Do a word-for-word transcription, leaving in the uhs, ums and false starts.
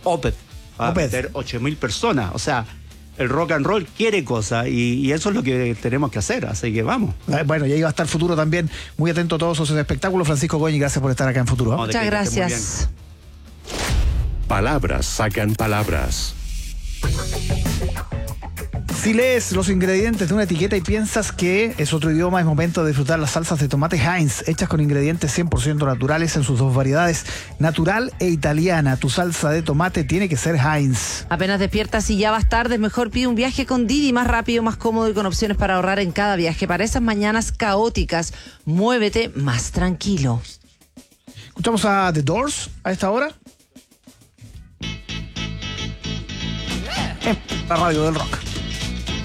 Opeth. Va a meter ocho mil personas. O sea, el rock and roll quiere cosas y, y eso es lo que tenemos que hacer. Así que vamos. Bueno, y ahí va a estar Futuro también. Muy atento a todos esos espectáculos. Francisco Goñi, gracias por estar acá en Futuro. No, Muchas gracias. Palabras sacan palabras. Si lees los ingredientes de una etiqueta y piensas que es otro idioma, es momento de disfrutar las salsas de tomate Heinz, hechas con ingredientes cien por ciento naturales en sus dos variedades, natural e italiana. Tu salsa de tomate tiene que ser Heinz. Apenas despiertas y ya vas tarde, mejor pide un viaje con Didi, más rápido, más cómodo y con opciones para ahorrar en cada viaje. Para esas mañanas caóticas, muévete más tranquilo. Escuchamos a The Doors a esta hora. En la radio del rock.